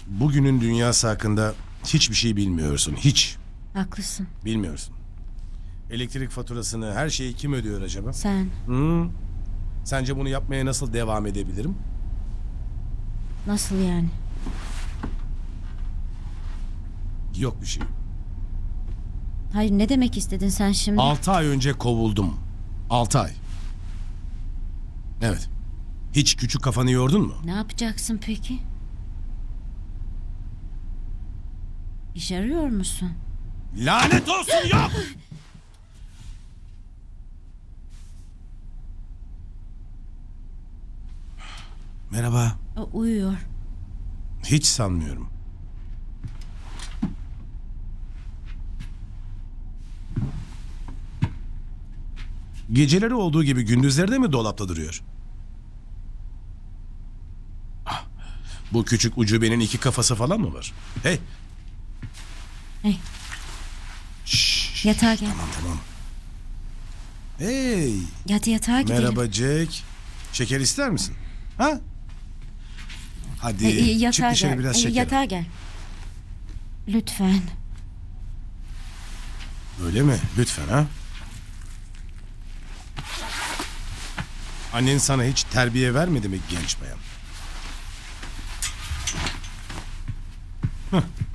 Bugünün dünyası hakkında hiçbir şey bilmiyorsun. Hiç Haklısın. bilmiyorsun. Elektrik faturasını, her şeyi kim ödüyor acaba? Sen Sence bunu yapmaya nasıl devam edebilirim? nasıl yani? Yok bir şey. Hayır, ne demek istedin sen şimdi? 6 ay önce kovuldum. 6 ay. Evet. Hiç küçük kafanı yordun mu? Ne yapacaksın peki? İş arıyor musun? Lanet olsun, yok! Merhaba. O uyuyor. Hiç sanmıyorum. Geceleri olduğu gibi gündüzleri de mi dolapta duruyor? Ah, bu küçük ucubenin iki kafası falan mı var? Hey! Hey, Şşş, yatağa gel. tamam. Hey! Hadi yatağa gidelim. Merhaba Jack. Şeker ister misin? Ha? Hadi Yatağa çık dışarı gel. biraz şeker. Yatağa gel. Lütfen. Öyle mi? Lütfen ha? Annen sana hiç terbiye vermedi mi genç bayan? Hah.